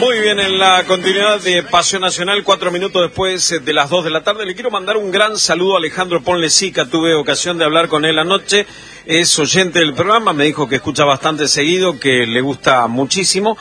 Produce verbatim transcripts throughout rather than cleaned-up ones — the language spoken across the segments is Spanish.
Muy bien, en la continuidad de Pasión Nacional, cuatro minutos después de las dos de la tarde, le quiero mandar un gran saludo a Alejandro Ponlecica. Tuve ocasión de hablar con él anoche, es oyente del programa, me dijo que escucha bastante seguido, que le gusta muchísimo,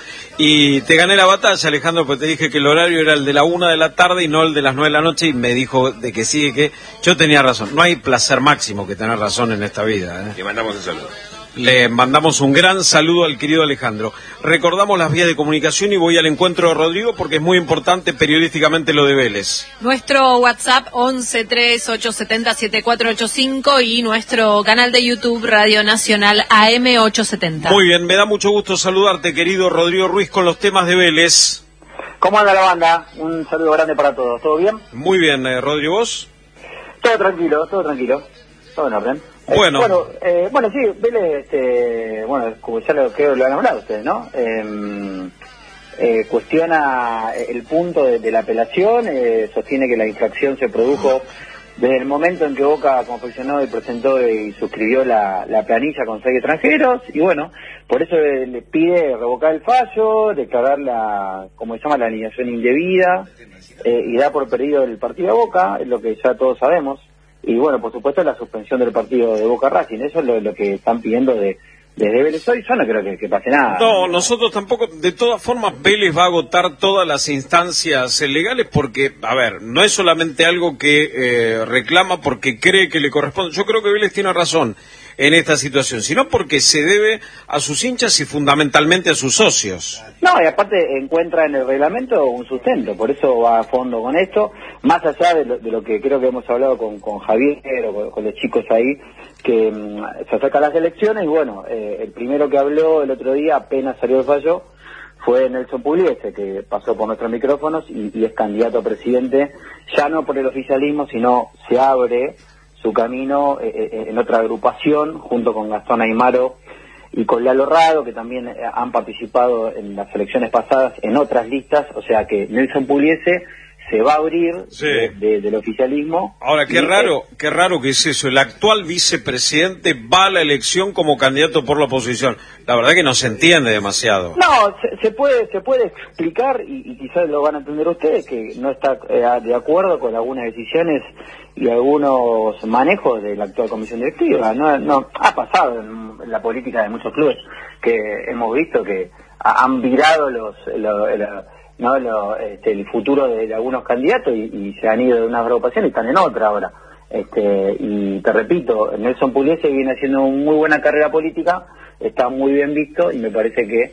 y te gané la batalla, Alejandro, porque te dije que el horario era el de la una de la tarde y no el de las nueve de la noche, y me dijo de que sí, que yo tenía razón. No hay placer máximo que tener razón en esta vida, ¿eh? Le mandamos un saludo. Le mandamos un gran saludo al querido Alejandro. Recordamos las vías de comunicación y voy al encuentro de Rodrigo porque es muy importante periodísticamente lo de Vélez. Nuestro WhatsApp once tres ocho siete cero siete cuatro ocho cinco y nuestro canal de YouTube Radio Nacional A M ochocientos setenta. Muy bien, me da mucho gusto saludarte, querido Rodrigo Ruiz, con los temas de Vélez. ¿Cómo anda la banda? Un saludo grande para todos. ¿Todo bien? Muy bien, eh, Rodrigo, ¿vos? Todo tranquilo, todo tranquilo. Todo en orden. Bueno, eh, bueno, eh, bueno, sí, Vélez, este, bueno, como ya lo creo lo han hablado ustedes, ¿no? Eh, eh, cuestiona el punto de, de la apelación, eh, sostiene que la infracción se produjo desde el momento en que Boca confeccionó y presentó y suscribió la, la planilla con seis extranjeros, y bueno, por eso le, le pide revocar el fallo, declarar la, como se llama, la alineación indebida, eh, y da por perdido el partido de Boca, es lo que ya todos sabemos. Y bueno, por supuesto la suspensión del partido de Boca Racing, eso es lo, lo que están pidiendo de, desde Vélez hoy. Yo no creo que, que pase nada. No, nosotros tampoco. De todas formas, Vélez va a agotar todas las instancias legales porque, a ver, no es solamente algo que eh, reclama porque cree que le corresponde. Yo creo que Vélez tiene razón en esta situación, sino porque se debe a sus hinchas y fundamentalmente a sus socios. No, y aparte encuentra en el reglamento un sustento, por eso va a fondo con esto, más allá de lo, de lo que creo que hemos hablado con, con Javier o con, con los chicos ahí, que um, se acercan las elecciones, y bueno, eh, el primero que habló el otro día, apenas salió el fallo, fue Nelson Pugliese, que pasó por nuestros micrófonos y, y es candidato a presidente, ya no por el oficialismo, sino se abre su camino eh, en otra agrupación, junto con Gastón Aymaro y con Lalo Rado, que también eh, han participado en las elecciones pasadas en otras listas, o sea que Nelson Pugliese se va a abrir sí. de, de, del oficialismo. Ahora, qué y, raro, eh, qué raro que es eso, el actual vicepresidente va a la elección como candidato por la oposición. La verdad que no se entiende demasiado. No, se, se puede se puede explicar, y, y quizás lo van a entender ustedes, que no está eh, de acuerdo con algunas decisiones y algunos manejos de la actual comisión directiva. No, no ha pasado en, en la política de muchos clubes que hemos visto que ha, han virado los, los, los no lo, este, el futuro de, de algunos candidatos y, y se han ido de una agrupación y están en otra ahora. Este, y te repito, Nelson Pugliese viene haciendo una muy buena carrera política, está muy bien visto y me parece que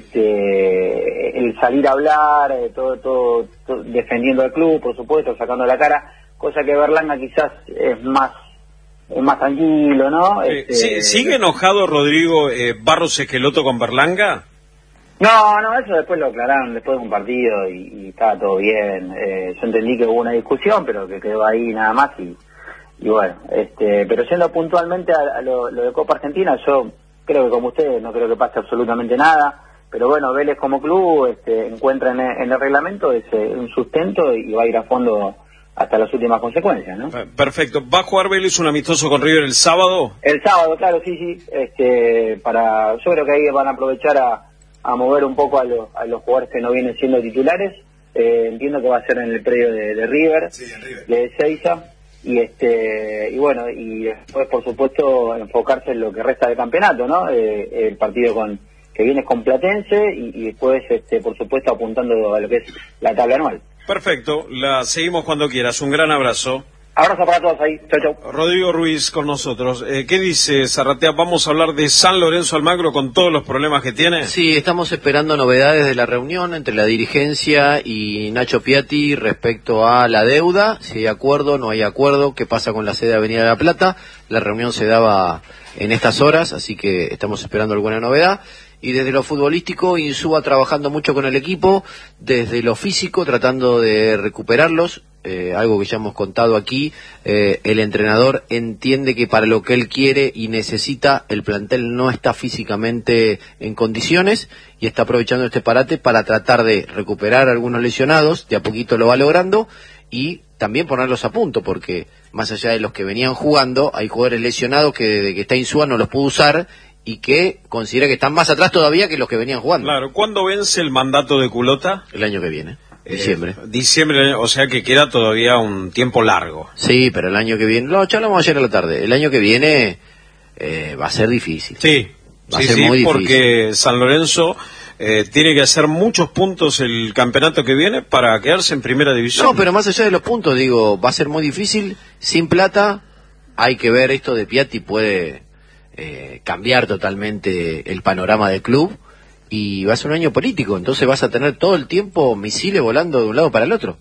este, el salir a hablar, eh, todo, todo, todo defendiendo al club, por supuesto, sacando la cara, cosa que Berlanga quizás es más es más tranquilo, ¿no? Eh, este, ¿sí, ¿Sigue enojado Rodrigo eh, Barros Esqueloto con Berlanga? No, no, eso después lo aclararon después de un partido y, y estaba todo bien. Eh, yo entendí que hubo una discusión, pero que quedó ahí nada más y, y bueno, este, pero yendo puntualmente a, a lo, lo de Copa Argentina, yo creo que como ustedes no creo que pase absolutamente nada, pero bueno, Vélez como club este, encuentra en el, en el reglamento ese, un sustento y va a ir a fondo hasta las últimas consecuencias, ¿no? Perfecto. ¿Va a jugar Vélez un amistoso con River el sábado? El sábado, claro, sí, sí. Este, para, yo creo que ahí van a aprovechar a a mover un poco a, lo, a los jugadores que no vienen siendo titulares. Eh, entiendo que va a ser en el predio de, de River, sí, en River, de Ezeiza, y este y bueno, y después por supuesto enfocarse en lo que resta del campeonato, ¿no? Eh, el partido con que viene con Platense y, y después este por supuesto apuntando a lo que es la tabla anual. Perfecto, la seguimos cuando quieras. Un gran abrazo. Abrazo para todos ahí. Chau, chau. Rodrigo Ruiz con nosotros. Eh, ¿Qué dice Zarratea? ¿Vamos a hablar de San Lorenzo Almagro con todos los problemas que tiene? Sí, estamos esperando novedades de la reunión entre la dirigencia y Nacho Piatti respecto a la deuda. Si hay acuerdo, no hay acuerdo. ¿Qué pasa con la sede de Avenida La Plata? La reunión se daba en estas horas, así que estamos esperando alguna novedad. Y desde lo futbolístico, Insúa trabajando mucho con el equipo, desde lo físico, tratando de recuperarlos, eh, algo que ya hemos contado aquí, eh, el entrenador entiende que para lo que él quiere y necesita, el plantel no está físicamente en condiciones, y está aprovechando este parate para tratar de recuperar a algunos lesionados, de a poquito lo va logrando, y también ponerlos a punto, porque más allá de los que venían jugando, hay jugadores lesionados que desde que está Insúa no los pudo usar, y que considera que están más atrás todavía que los que venían jugando. Claro, ¿cuándo vence el mandato de Culota? El año que viene, diciembre. Eh, diciembre, o sea que queda todavía un tiempo largo. Sí, pero el año que viene, lo charlamos ayer a la tarde, el año que viene eh, va a ser difícil. Sí, va sí, a ser sí, muy difícil. porque San Lorenzo eh, tiene que hacer muchos puntos el campeonato que viene para quedarse en primera división. No, pero más allá de los puntos, digo, va a ser muy difícil, sin plata, hay que ver, esto de Piatti puede eh, cambiar totalmente el panorama del club, y va a ser un año político, entonces vas a tener todo el tiempo misiles volando de un lado para el otro.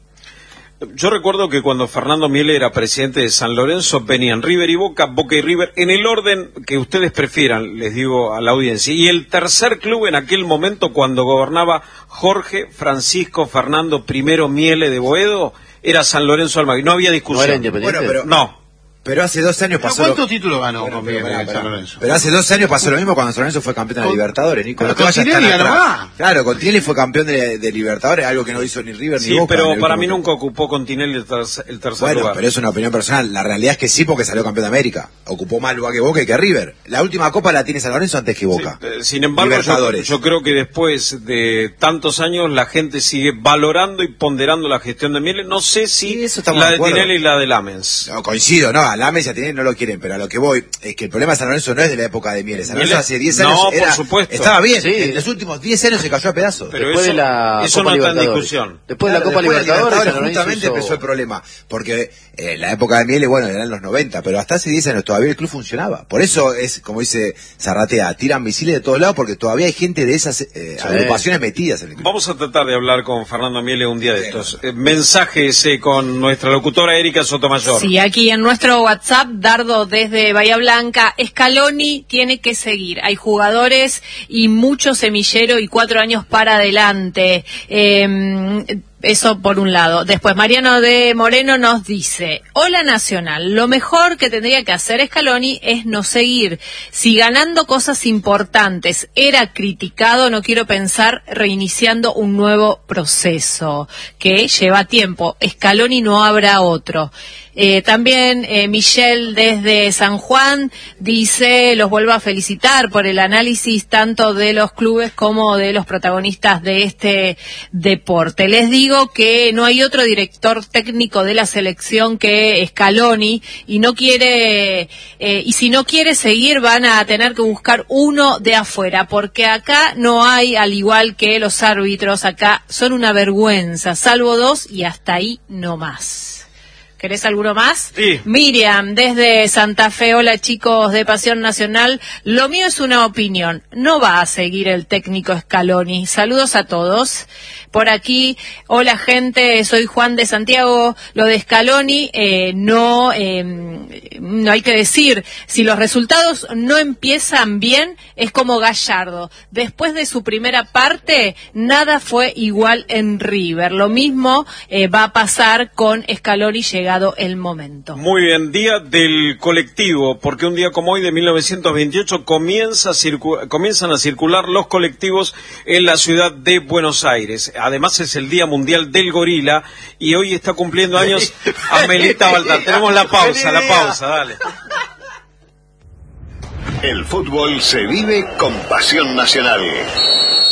Yo recuerdo que cuando Fernando Miele era presidente de San Lorenzo, venían River y Boca, Boca y River, en el orden que ustedes prefieran, les digo a la audiencia. Y el tercer club en aquel momento, cuando gobernaba Jorge Francisco Fernando I Miele de Boedo, era San Lorenzo Almagro. No había discusión. ¿No era independiente? Bueno, pero- No. Pero hace dos años ¿Pero pasó... ¿Cuántos lo... títulos ganó Bueno, con pero, Miguel pará, en pará. San Lorenzo? Pero hace dos años pasó lo mismo cuando San Lorenzo fue campeón de la Con- Libertadores, Nico. pero No te con vayas Tinelli tan ganó atrás. más. Claro, con Tinelli fue campeón de, de Libertadores, algo que no hizo ni River ni Sí, Boca. pero en el para último mí tiempo. nunca ocupó con Tinelli el, tercer- el tercer Bueno, lugar. pero es una opinión personal. La realidad es que sí, porque salió campeón de América. Ocupó más lugar que Boca y que River. La última copa la tiene San Lorenzo antes que Boca. Sí, eh, sin embargo, yo, Libertadores. yo creo que después de tantos años la gente sigue valorando y ponderando la gestión de Miele. No sé si Sí, eso estamos la de de acuerdo. Tinelli y la de Lamens. No, coincido, no, a Lames y a Tinelli no lo quieren, pero a lo que voy es que el problema de San Lorenzo no es de la época de Miele. San Lorenzo Miele- hace diez No, años por era- supuesto. estaba bien. Sí. En los últimos diez años se cayó a pedazos. Pero Después eso- de la eso Copa no está en Libertadores. discusión. Después de la Claro, Copa después de Libertadores, San Lorenzo justamente hizo- empezó el problema, porque eh, la época de Miele, bueno, eran los noventa, pero hasta hace diez años todavía el club funcionaba. Por eso es, como dice Zarratea, tiran misiles de todos lados, porque todavía hay gente de esas eh, agrupaciones metidas en el club. Vamos a tratar de hablar con Fernando Miele un día de estos. Eh, mensajes eh, con nuestra locutora Erika Sotomayor. Sí, aquí en nuestro WhatsApp, Dardo desde Bahía Blanca, Scaloni tiene que seguir. Hay jugadores y mucho semillero y cuatro años para adelante. Eh, Eso por un lado. Después Mariano de Moreno nos dice: hola Nacional, lo mejor que tendría que hacer Scaloni es no seguir. Si ganando cosas importantes era criticado, no quiero pensar reiniciando un nuevo proceso que lleva tiempo. Scaloni no habrá otro. Eh, también eh, Michelle desde San Juan dice: los vuelvo a felicitar por el análisis tanto de los clubes como de los protagonistas de este deporte. Les digo que no hay otro director técnico de la selección que Scaloni, y no quiere eh, y si no quiere seguir van a tener que buscar uno de afuera, porque acá no hay, al igual que los árbitros, acá son una vergüenza, salvo dos y hasta ahí no más. ¿Querés alguno más? Sí. Miriam, desde Santa Fe. Hola chicos de Pasión Nacional. Lo mío es una opinión. No va a seguir el técnico Scaloni. Saludos a todos. Por aquí, hola gente, soy Juan de Santiago. Lo de Scaloni, eh, no, eh, no hay que decir. Si los resultados no empiezan bien, es como Gallardo. Después de su primera parte, nada fue igual en River. Lo mismo eh, va a pasar con Scaloni llegado el momento. Muy bien, día del colectivo, porque un día como hoy de mil novecientos veintiocho comienza a circu- comienzan a circular los colectivos en la ciudad de Buenos Aires. Además es el Día Mundial del Gorila y hoy está cumpliendo años Amelita Baltar. Tenemos la pausa, la pausa, dale. El fútbol se vive con Pasión Nacional.